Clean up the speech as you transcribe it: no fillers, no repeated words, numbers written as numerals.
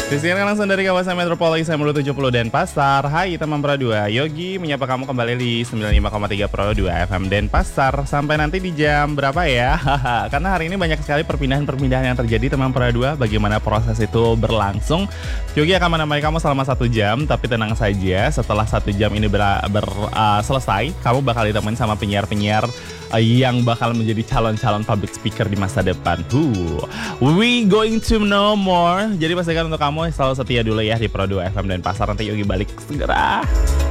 Disiarkan langsung dari kawasan Metropolis M70 Denpasar. Hai teman Pro 2, Yogi menyapa kamu kembali di 95,3 Pro 2 FM Denpasar. Sampai nanti di jam berapa ya? Karena hari ini banyak sekali perpindahan-perpindahan yang terjadi teman Pro 2. Bagaimana proses itu berlangsung? Yogi akan menemani kamu selama 1 jam. Tapi tenang saja, setelah 1 jam ini selesai, kamu bakal ditemuin sama penyiar-penyiar yang bakal menjadi calon-calon public speaker di masa depan. We going to know more. Jadi pastikan untuk kamu selalu setia dulu ya di Pro 2 FM Denpasar. Nanti Yogi balik segera.